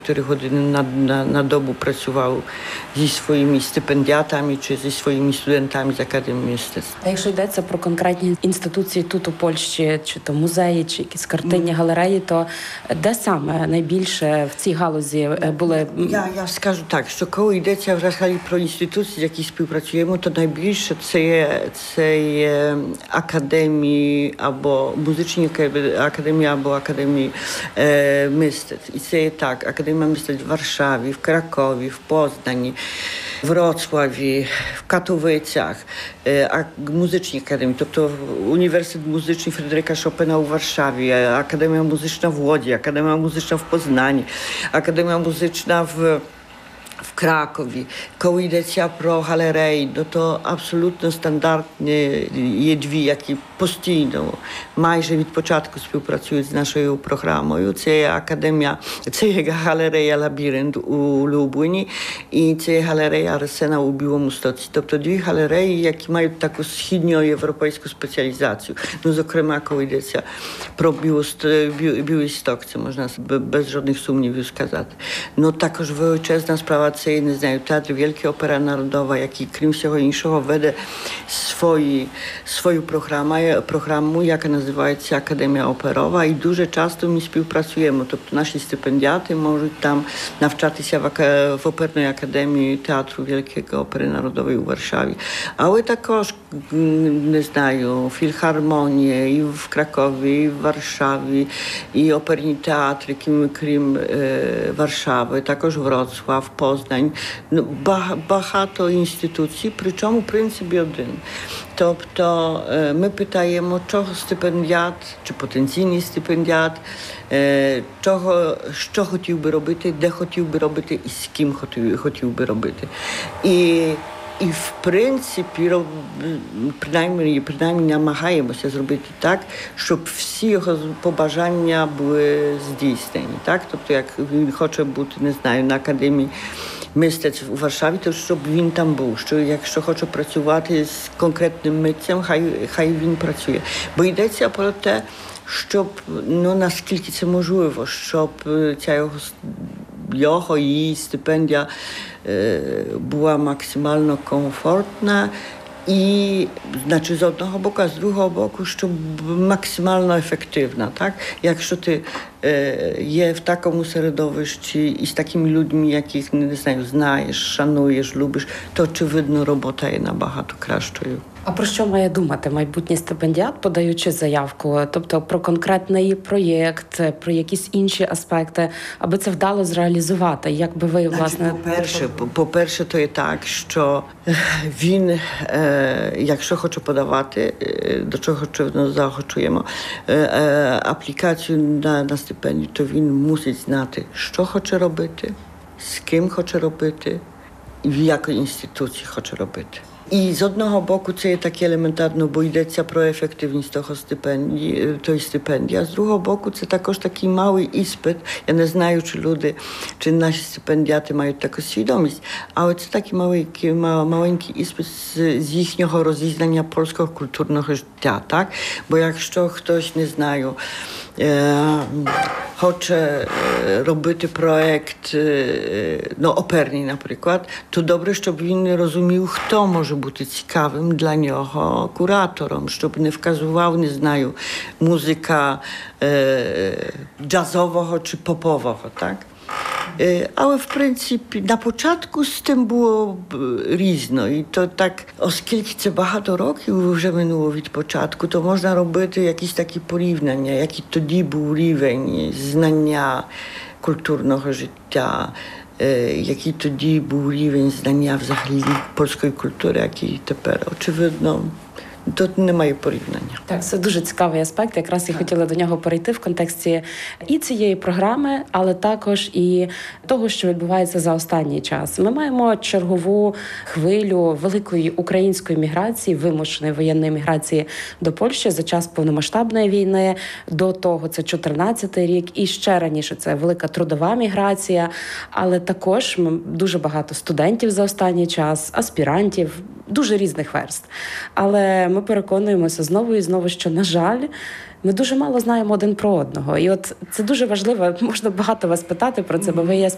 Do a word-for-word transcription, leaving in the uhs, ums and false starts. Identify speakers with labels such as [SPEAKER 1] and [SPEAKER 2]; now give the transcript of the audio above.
[SPEAKER 1] Чотири години на, на, на добу працював зі своїми стипендіатами чи зі своїми студентами з Академії мистецтв.
[SPEAKER 2] А якщо йдеться про конкретні інституції тут у Польщі, чи то музеї, чи якісь картинні галереї, то де саме найбільше в цій галузі були?
[SPEAKER 1] Я, я скажу так, що коли йдеться взагалі про інституції, з якими співпрацюємо, то найбільше це є, це є академії або музичні академії, або академії е, мистецтв. І це є так, Академія мистецtw w Warszawie, w Krakowie, w Poznaniu, w Wrocławiu, w Katowicach, a muzyczni akademii, тобто Університет музичний Фредерика Шопена у Варшаві, Академія музична в Лоді, Академія музична в Познані, Академія музична в w Krakowie. Коли йдеться про галереї, no то абсолютно стандартні є дві, які постійно, майже від початку співпрацюють з нашою програмою. Це є академія, це є галерея Лабіринт у Любліні і це є галерея Арсена у Білому Стоці. Тобто дві галереї, які мають таку східноєвропейську спеціалізацію. Ну, зокрема, коли йдеться про Білосток, це можна без жодних сумнівів сказати. Ну, також величезна справа це є, не знаю, Театр Wielki Opera Narodowa, який, крім всього іншого, веде свої, свою програму, програму, яка називається Академія Оперова, і дуже часто ми співпрацюємо. Тобто наші стипендіати можуть там навчатися в, в Оперній академії Театру Wielkiego Opery Narodowej у Варшаві. Але також, не знаю, філharmonії і в Кракові, і в Варшаві, і оперні театри, крім, крім е, Варшави, також Вроцлав, Познаń. Ну, багато інституцій, причому в принципі один. Тобто ми питаємо, чого стипендіат, чи потенційний стипендіат, чого, що хотів би робити, де хотів би робити і з ким хотів, хотів би робити. І І, в принципі, принаймні, принаймні намагаємося зробити так, щоб всі його побажання були здійснені. Так? Тобто, як він хоче бути, не знаю, на Академії мистецтв у Варшаві, то щоб він там був. Що якщо хоче працювати з конкретним митцем, хай, хай він працює. Бо йдеться про те, щоб, ну, наскільки це можливо, щоб ця його його і її стипендія е, була максимально комфортна і, значить, з одного боку, а з другого боку, щоб максимально ефективна, так? Якщо ти е, є в такому середовищі і з такими людьми, яких, не знаю, знаєш, шануєш, любиш, то, очевидно, робота є набагато кращою.
[SPEAKER 2] А про що має думати майбутній стипендіат, подаючи заявку? Тобто про конкретний проєкт, про якісь інші аспекти, аби це вдало зреалізувати? Як би ви, власне...
[SPEAKER 1] Значить, по-перше, по-перше, то є так, що він, е, якщо хоче подавати, е, до чого очевидно заохочуємо, е, е, аплікацію на, на стипендію, то він мусить знати, що хоче робити, з ким хоче робити і в якій інституції хоче робити. І з одного боку це є таке елементарно, бо йдеться про ефективність того стипендії, тої стипендії, а з другого боку це також такий малий іспит. Я не знаю, чи люди, чи наші стипендіати мають таку свідомість, але це такий маленький, маленький іспит з, з їхнього розізнання польського культурного життя, так? Бо якщо хтось, не знаю, е, хоче робити проект, ну, оперний, наприклад, то добре, щоб він розумів, хто може бути цікавим для нього куратором, щоб не вказував, не знаю, музика е, джазового чи попового, так? Е, але, в принципі, на початку з тим було різно. І то так, оскільки це багато років вже минуло від початку, то можна робити якісь такі порівняння, який тоді був рівень знання культурного життя, який тоді був рівень знання взагалі польської культури, який тепер, очевидно, тут немає порівняння.
[SPEAKER 2] Так, це дуже цікавий аспект. Якраз я хотіла до нього перейти в контексті і цієї програми, але також і того, що відбувається за останній час. Ми маємо чергову хвилю великої української міграції, вимушеної воєнної міграції до Польщі за час повномасштабної війни. До того це чотирнадцятий рік і ще раніше це велика трудова міграція, але також дуже багато студентів за останній час, аспірантів, дуже різних верств. Але ми переконуємося знову і знову, що, на жаль, ми дуже мало знаємо один про одного. І от це дуже важливо, можна багато вас питати про це, бо ви є